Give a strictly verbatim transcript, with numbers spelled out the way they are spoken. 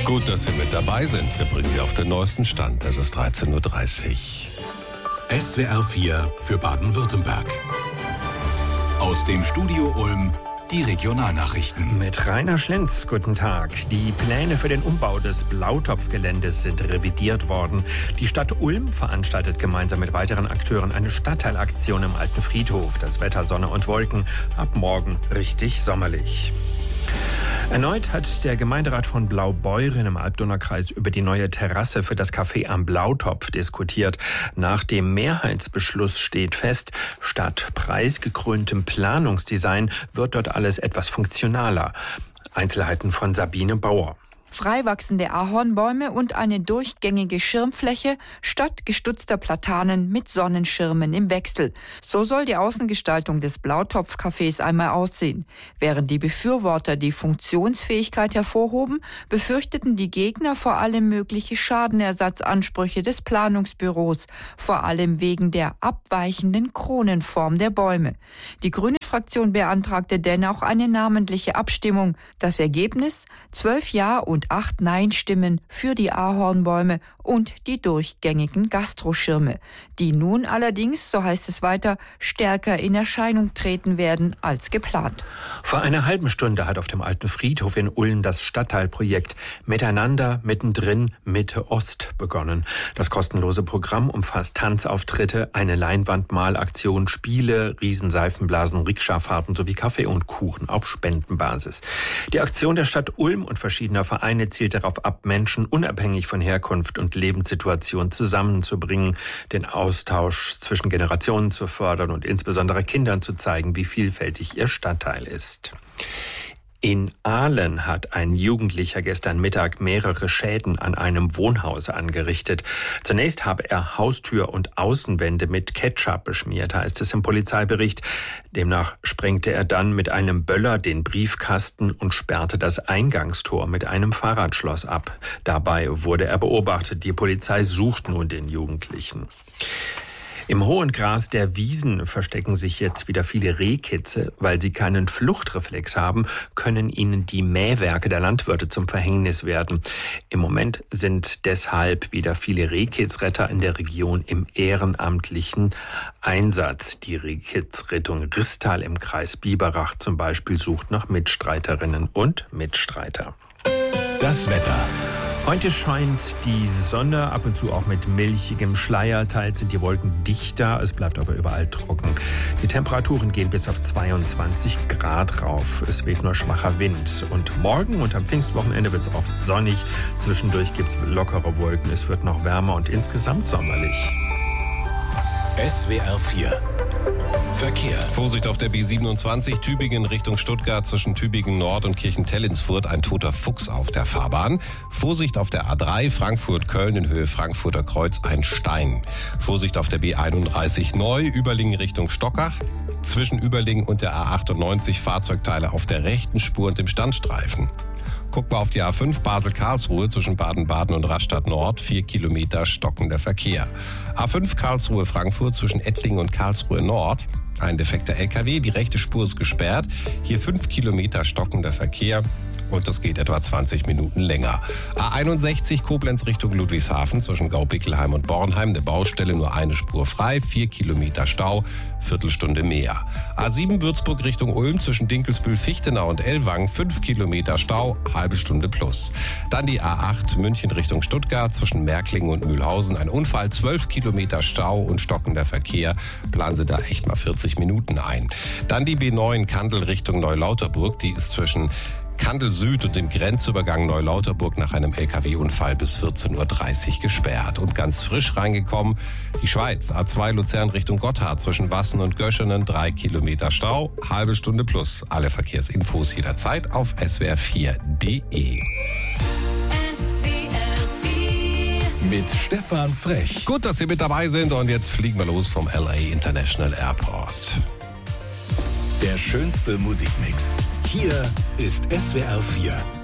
Gut, dass Sie mit dabei sind. Wir bringen Sie auf den neuesten Stand. Es ist dreizehn Uhr dreißig. S W R vier für Baden-Württemberg. Aus dem Studio Ulm die Regionalnachrichten. Mit Rainer Schlenz, guten Tag. Die Pläne für den Umbau des Blautopfgeländes sind revidiert worden. Die Stadt Ulm veranstaltet gemeinsam mit weiteren Akteuren eine Stadtteilaktion im Alten Friedhof. Das Wetter Sonne und Wolken, ab morgen richtig sommerlich. Erneut hat der Gemeinderat von Blaubeuren im Alb-Donau-Kreis über die neue Terrasse für das Café am Blautopf diskutiert. Nach dem Mehrheitsbeschluss steht fest, statt preisgekröntem Planungsdesign wird dort alles etwas funktionaler. Einzelheiten von Sabine Bauer. Frei wachsende Ahornbäume und eine durchgängige Schirmfläche statt gestutzter Platanen mit Sonnenschirmen im Wechsel. So soll die Außengestaltung des Blautopf-Cafés einmal aussehen. Während die Befürworter die Funktionsfähigkeit hervorhoben, befürchteten die Gegner vor allem mögliche Schadenersatzansprüche des Planungsbüros, vor allem wegen der abweichenden Kronenform der Bäume. Die grüne Fraktion beantragte dennoch eine namentliche Abstimmung. Das Ergebnis: zwölf Ja und acht Nein-Stimmen für die Ahornbäume und die durchgängigen Gastroschirme, die nun allerdings, so heißt es weiter, stärker in Erscheinung treten werden als geplant. Vor einer halben Stunde hat auf dem Alten Friedhof in Ulm das Stadtteilprojekt Miteinander, mittendrin, Mitte Ost begonnen. Das kostenlose Programm umfasst Tanzauftritte, eine Leinwandmalaktion, Spiele, Riesenseifenblasen, Rikscha-Fahrten sowie Kaffee und Kuchen auf Spendenbasis. Die Aktion der Stadt Ulm und verschiedener Vereine zielt darauf ab, Menschen unabhängig von Herkunft und Lebenssituation zusammenzubringen, den Austausch zwischen Generationen zu fördern und insbesondere Kindern zu zeigen, wie vielfältig ihr Stadtteil ist. In Aalen hat ein Jugendlicher gestern Mittag mehrere Schäden an einem Wohnhaus angerichtet. Zunächst habe er Haustür und Außenwände mit Ketchup beschmiert, heißt es im Polizeibericht. Demnach sprengte er dann mit einem Böller den Briefkasten und sperrte das Eingangstor mit einem Fahrradschloss ab. Dabei wurde er beobachtet. Die Polizei sucht nun den Jugendlichen. Im hohen Gras der Wiesen verstecken sich jetzt wieder viele Rehkitze. Weil sie keinen Fluchtreflex haben, können ihnen die Mähwerke der Landwirte zum Verhängnis werden. Im Moment sind deshalb wieder viele Rehkitzretter in der Region im ehrenamtlichen Einsatz. Die Rehkitzrettung Ristal im Kreis Biberach zum Beispiel sucht nach Mitstreiterinnen und Mitstreiter. Das Wetter. Heute scheint die Sonne, ab und zu auch mit milchigem Schleier. Teils sind die Wolken dichter, es bleibt aber überall trocken. Die Temperaturen gehen bis auf zweiundzwanzig Grad rauf. Es weht nur schwacher Wind. Und morgen und am Pfingstwochenende wird es oft sonnig. Zwischendurch gibt es lockere Wolken. Es wird noch wärmer und insgesamt sommerlich. S W R vier Verkehr. Vorsicht auf der B siebenundzwanzig, Tübingen Richtung Stuttgart, zwischen Tübingen Nord und Kirchentellensfurt ein toter Fuchs auf der Fahrbahn. Vorsicht auf der A drei, Frankfurt-Köln in Höhe Frankfurter Kreuz, ein Stein. Vorsicht auf der B einunddreißig Neu, Überlingen Richtung Stockach. Zwischen Überlingen und der A achtundneunzig Fahrzeugteile auf der rechten Spur und dem Standstreifen. Guck mal auf die A fünf Basel-Karlsruhe zwischen Baden-Baden und Rastatt Nord, vier Kilometer stockender Verkehr. A fünf Karlsruhe-Frankfurt zwischen Ettlingen und Karlsruhe Nord, ein defekter L K W, die rechte Spur ist gesperrt, hier fünf Kilometer stockender Verkehr. Und das geht etwa zwanzig Minuten länger. A einundsechzig Koblenz Richtung Ludwigshafen zwischen Gaubickelheim und Bornheim. Eine Baustelle, nur eine Spur frei, vier Kilometer Stau, Viertelstunde mehr. A sieben Würzburg Richtung Ulm zwischen Dinkelsbühl, Fichtenau und Ellwangen, fünf Kilometer Stau, halbe Stunde plus. Dann die A acht München Richtung Stuttgart zwischen Märklingen und Mühlhausen. Ein Unfall, zwölf Kilometer Stau und stockender Verkehr. Planen Sie da echt mal vierzig Minuten ein. Dann die B neun Kandel Richtung Neulauterburg. Die ist zwischen Kandel Süd und dem Grenzübergang Neulauterburg nach einem L K W-Unfall bis vierzehn Uhr dreißig gesperrt. Und ganz frisch reingekommen, die Schweiz, A zwei Luzern Richtung Gotthard zwischen Wassen und Göschenen, drei Kilometer Stau, halbe Stunde plus. Alle Verkehrsinfos jederzeit auf S W R vier Punkt de. Mit Stefan Frech. Gut, dass Sie mit dabei sind und jetzt fliegen wir los vom L A International Airport. Der schönste Musikmix. Hier ist S W R vier.